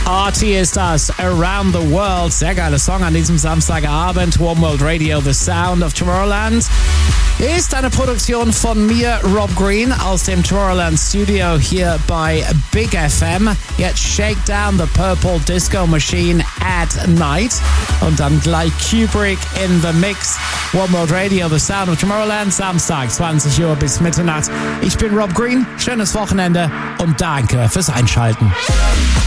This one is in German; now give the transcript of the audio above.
Artie ist das, Around the World. Sehr geiler Song an diesem Samstagabend. One World Radio, The Sound of Tomorrowland. Ist eine Produktion von mir, Rob Green, aus dem Tomorrowland Studio hier bei Big FM. Jetzt Shake Down the Purple Disco Machine at Night. Und dann gleich Kubrick in the Mix. One World Radio, The Sound of Tomorrowland, Samstag, 20 Uhr bis Mitternacht. Ich bin Rob Green, schönes Wochenende und danke fürs Einschalten.